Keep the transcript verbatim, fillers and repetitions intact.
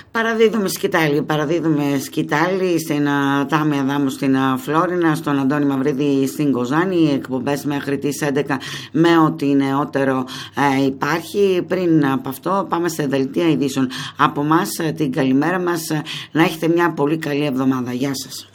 Παραδίδουμε σκητάλη, παραδίδουμε σκητάλη στην Τάμι Αδάμου στην Φλόρινα, στον Αντώνη Μαυρίδη στην Κοζάνη, εκπομπές μέχρι τις έντεκα με ό,τι νεότερο ε, υπάρχει. Πριν από αυτό πάμε σε δελτία ειδήσεων. Από μας την καλημέρα μας, να έχετε μια πολύ καλή εβδομάδα. Γεια σας.